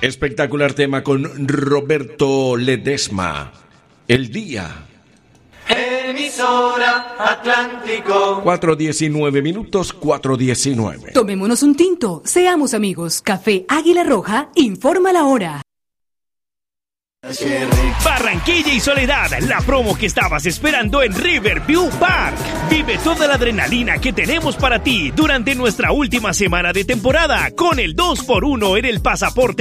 Espectacular tema con Roberto Ledesma. El día. Emisora Atlántico. 4:19 minutos, 4:19. Tomémonos un tinto, seamos amigos. Café Águila Roja informa la hora. Barranquilla y Soledad, la promo que estabas esperando en Riverview Park. Vive toda la adrenalina que tenemos para ti durante nuestra última semana de temporada con el 2x1 en el pasaporte